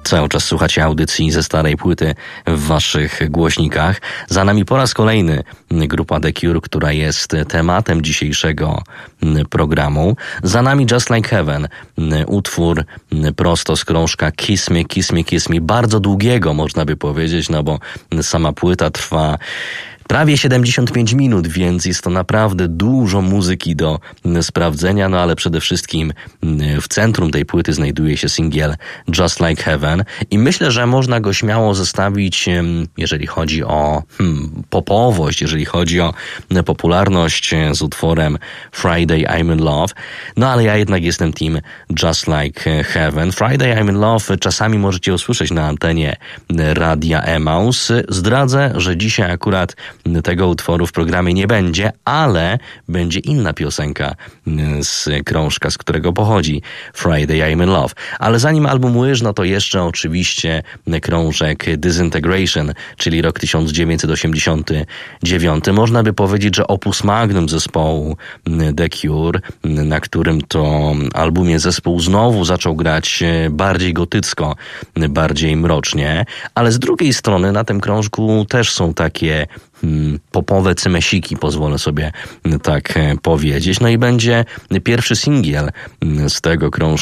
Cały czas słuchacie audycji ze starej płyty w waszych głośnikach. Za nami po raz kolejny grupa The Cure, która jest tematem dzisiejszego programu. Za nami Just Like Heaven, utwór prosto z krążka Kiss Me, Kiss Me, Kiss Me, bardzo długiego można by powiedzieć, no bo sama płyta trwa prawie 75 minut, więc jest to naprawdę dużo muzyki do sprawdzenia, no ale przede wszystkim w centrum tej płyty znajduje się singiel Just Like Heaven i myślę, że można go śmiało zestawić, jeżeli chodzi o popowość, jeżeli chodzi o popularność z utworem Friday I'm in Love, no ale ja jednak jestem team Just Like Heaven. Friday I'm in Love czasami możecie usłyszeć na antenie Radia Emaus. Zdradzę, że dzisiaj akurat tego utworu w programie nie będzie, ale będzie inna piosenka z krążka, z którego pochodzi Friday I'm in Love. Ale zanim album Wish, no to jeszcze oczywiście krążek Disintegration, czyli rok 1989. Można by powiedzieć, że opus magnum zespołu The Cure, na którym to albumie zespół znowu zaczął grać bardziej gotycko, bardziej mrocznie, ale z drugiej strony na tym krążku też są takie popowe cymesiki, pozwolę sobie tak powiedzieć. No i będzie pierwszy singiel z tego krążka